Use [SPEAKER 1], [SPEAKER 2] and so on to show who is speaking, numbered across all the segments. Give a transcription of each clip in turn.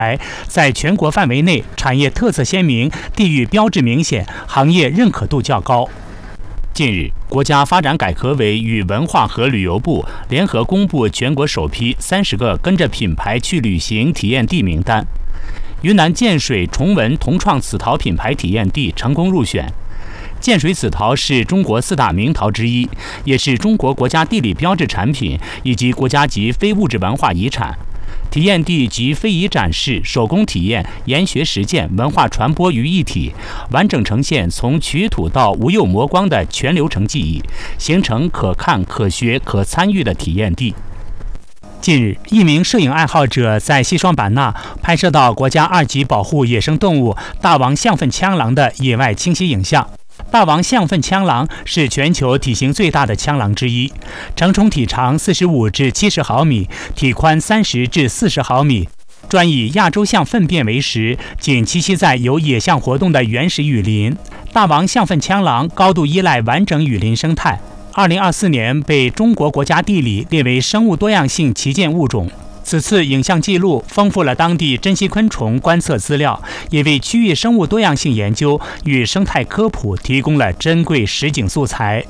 [SPEAKER 1] 在全国范围内产业特色鲜明，地域标志明显，行业认可度较高。近日，国家发展改革委与文化和旅游部联合公布全国首批30个跟着品牌去旅行体验地名单。云南建水崇文同创紫陶品牌体验地成功入选。建水紫陶是中国4大名陶之一，也是中国国家地理标志产品以及国家级非物质文化遗产。体验地集非遗展示、手工体验、研学实践、文化传播于一体，完整呈现从取土到无釉磨光的全流程技艺，形成可看、可学、可参与的体验地。近日，一名摄影爱好者在西双版纳拍摄到国家2级保护野生动物大王象粪枪狼的野外清晰影像。大王象粪枪狼是全球体型最大的枪狼之一，成虫体长45至70毫米，体宽30至40毫米，专以亚洲象粪便为食，仅栖息在有野象活动的原始雨林。大王象粪枪狼高度依赖完整雨林生态，2024年被中国国家地理列为生物多样性旗舰物种。此次影像记录丰富了当地珍稀昆虫观测资料，也为区域生物多样性研究与生态科普提供了珍贵实景素材。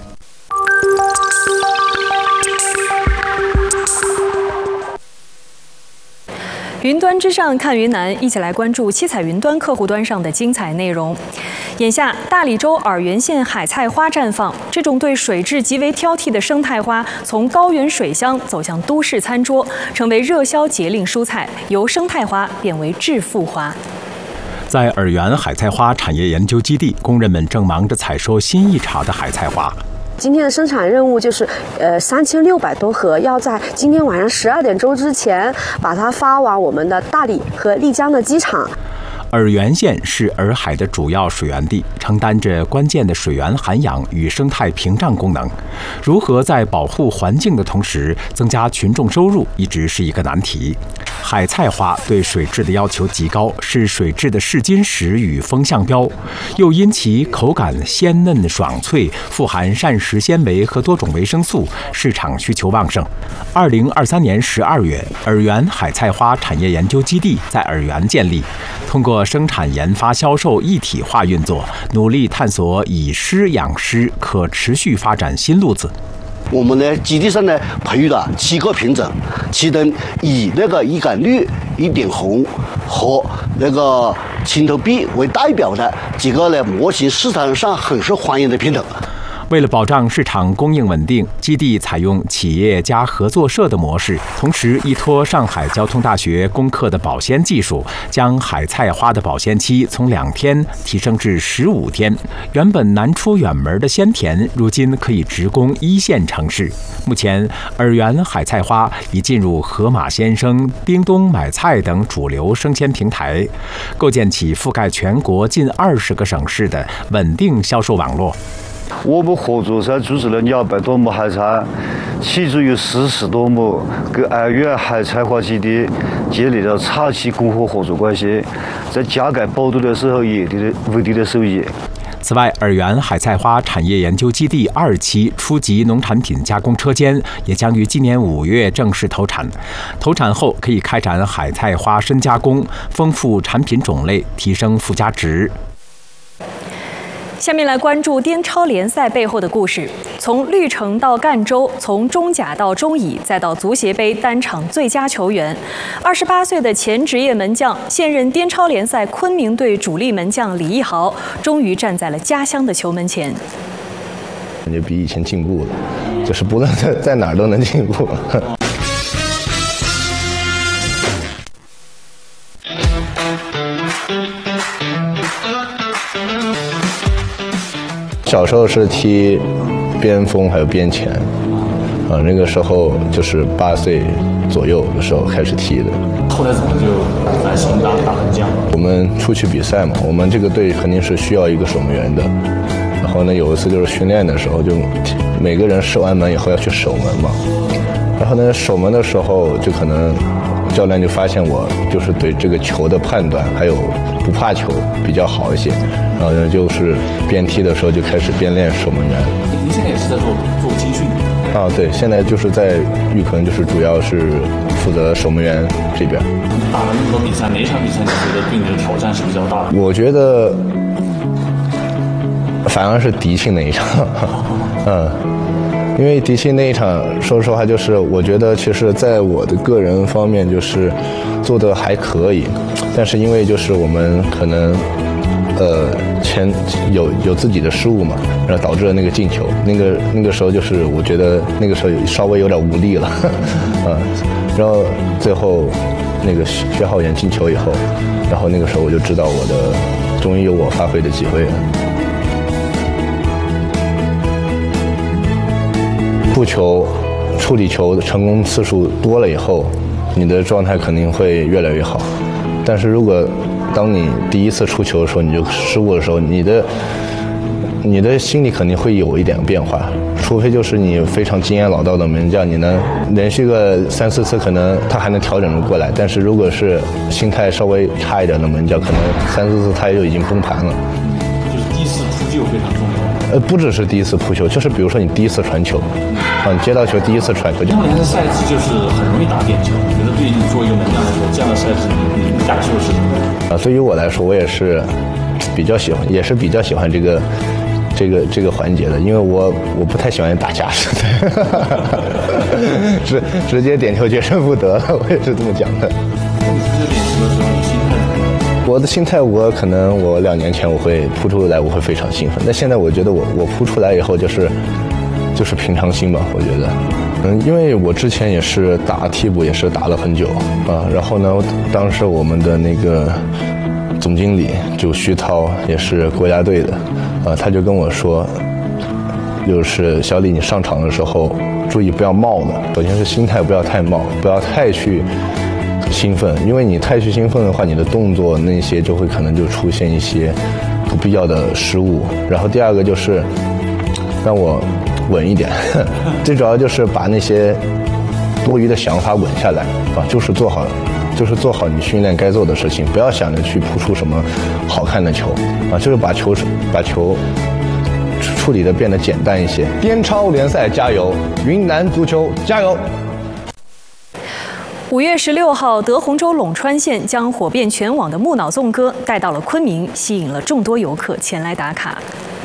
[SPEAKER 2] 云端之上看云南，一起来关注七彩云端客户端上的精彩内容。眼下，大理州洱源县海菜花绽放，这种对水质极为挑剔的生态花，从高原水乡走向都市餐桌，成为热销节令蔬菜，由生态花变为致富花。
[SPEAKER 3] 在洱源海菜花产业研究基地，工人们正忙着采收新一茬的海菜花。
[SPEAKER 4] 今天的生产任务就是，3600多盒，要在今天晚上12点钟之前把它发往我们的大理和丽江的机场。
[SPEAKER 3] 洱源县是洱海的主要水源地，承担着关键的水源涵养与生态屏障功能。如何在保护环境的同时增加群众收入，一直是一个难题。海菜花对水质的要求极高，是水质的试金石与风向标，又因其口感鲜嫩爽脆，富含膳食纤维和多种维生素，市场需求旺盛。2023年12月，洱源海菜花产业研究基地在洱源建立，通过生产、研发、销售一体化运作，努力探索以湿养湿可持续发展新路子。
[SPEAKER 5] 我们呢，基地上呢培育了7个品种，其中以那个一杆绿、一点红和那个青头碧为代表的几个呢模型，市场上很受欢迎的品种。
[SPEAKER 3] 为了保障市场供应稳定，基地采用企业加合作社的模式，同时依托上海交通大学攻克的保鲜技术，将海菜花的保鲜期从2天提升至15天。原本难出远门的鲜田，如今可以直供1线城市。目前，洱源海菜花已进入盒马鲜生、叮咚买菜等主流生鲜平台，构建起覆盖全国近20个省市的稳定销售网络。
[SPEAKER 6] 我们合作社组织了200多亩海菜，其中有40多亩跟洱源海菜花基地建立了长期供货合作关系，在加盖包堆的时候也有稳定的收益。
[SPEAKER 3] 此外，洱源海菜花产业研究基地2期初级农产品加工车间也将于今年5月正式投产。投产后可以开展海菜花深加工，丰富产品种类，提升附加值。
[SPEAKER 2] 下面来关注滇超联赛背后的故事。从绿城到赣州，从中甲到中乙，再到足协杯单场最佳球员，28岁的前职业门将、现任滇超联赛昆明队主力门将李毅豪，终于站在了家乡的球门前。
[SPEAKER 7] 感觉比以前进步了，就是不论在哪儿都能进步。小时候是踢边锋还有边前，那个时候就是8岁左右的时候开始踢的。
[SPEAKER 8] 后来怎么就转型当大门将？
[SPEAKER 7] 我们出去比赛嘛，我们这个队肯定是需要一个守门员的。然后呢，有一次就是训练的时候，就每个人射完门以后要去守门嘛。然后呢，守门的时候就可能教练就发现我就是对这个球的判断还有不怕球比较好一些。然后呢，就是边踢的时候就开始边练守门员。
[SPEAKER 8] 您现在也是在做青训？
[SPEAKER 7] 对，现在就是在玉坑，就是主要是负责守门员这边。
[SPEAKER 8] 打了那么多比赛，哪一场比赛你觉得对你的挑战是比较大的？
[SPEAKER 7] 我觉得反而是迪庆那一场，因为迪庆那一场，说实话，就是我觉得其实在我的个人方面就是做的还可以，但是因为就是我们可能前有自己的失误嘛，然后导致了那个进球。那个时候就是我觉得那个时候稍微有点无力了，然后最后那个薛浩元进球以后，然后那个时候我就知道终于有我发挥的机会了。扑球、处理球的成功次数多了以后，你的状态肯定会越来越好。但是如果当你第一次出球的时候你就失误的时候，你的心里肯定会有一点变化，除非就是你非常经验老道的门将，你能连续个3、4次，可能他还能调整过来。但是如果是心态稍微差一点的门将，可能3、4次他就已经崩盘了。
[SPEAKER 8] 就是第一次扑救非常重要。
[SPEAKER 7] 不只是第一次扑球，就是比如说你第一次传球，你接到球第一次传球。
[SPEAKER 8] 中联的赛制就是很容易打点球，我觉得对于你作为一个门将来说，这样的赛制你感受是什么？
[SPEAKER 7] 对于我来说，我也是比较喜欢这个环节的，因为我不太喜欢打架似的，直接点球决胜负得了，我也是这么讲的。
[SPEAKER 8] 你出这点球的时候，你心态怎么样？
[SPEAKER 7] 我的心态，可能2年前我会扑出来，我会非常兴奋。但现在我觉得我扑出来以后就是平常心吧，我觉得。因为我之前也是打替补，也是打了很久啊。然后呢，当时我们的那个总经理就徐涛，也是国家队的，他就跟我说，就是小李，你上场的时候注意不要冒了。首先是心态不要太冒，不要太去兴奋，因为你太去兴奋的话，你的动作那些就会可能就出现一些不必要的失误。然后第二个就是让我稳一点，最主要就是把那些多余的想法稳下来啊，就是做好你训练该做的事情，不要想着去扑出什么好看的球啊，就是把球处理的变得简单一些。滇超联赛加油，云南足球加油
[SPEAKER 2] ！5月16号，德宏州陇川县将火遍全网的木脑纵歌带到了昆明，吸引了众多游客前来打卡。